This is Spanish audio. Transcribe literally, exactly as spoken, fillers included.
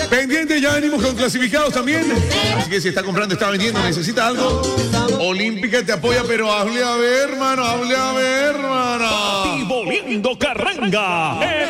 Pendiente, ya venimos con clasificados también. Así que si está comprando, está vendiendo, necesita algo. Olímpica te apoya, pero hable a ver, hermano, hable a ver, hermano. Volviendo Carranga.